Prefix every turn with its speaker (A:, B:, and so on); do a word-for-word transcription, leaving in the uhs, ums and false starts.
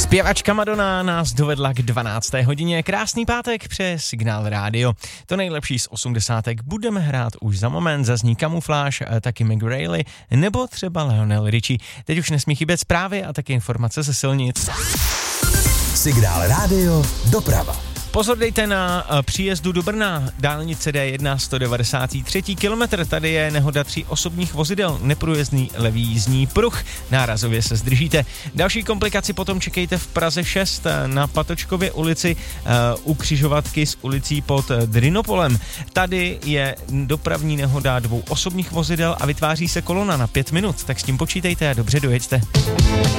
A: Zpěvačka Madonna nás dovedla k dvanácté hodině. Krásný pátek přes Signál Rádio. To nejlepší z osmdesátek budeme hrát už za moment. Zazní Kamufláž, taky Meg Rayleigh nebo třeba Lionel Richie. Teď už nesmí chybět zprávy a taky informace ze silnic.
B: Signál Rádio, doprava.
A: Pozor dejte na příjezdu do Brna, dálnice D jedna sto devadesát tři kilometr, tady je nehoda tří osobních vozidel, neprůjezdný levý jízdní pruh, nárazově se zdržíte. Další komplikaci potom čekejte v Praze šest na Patočkově ulici u křižovatky s ulicí pod Drinopolem. Tady je dopravní nehoda dvou osobních vozidel a vytváří se kolona na pět minut, tak s tím počítejte a dobře dojeďte.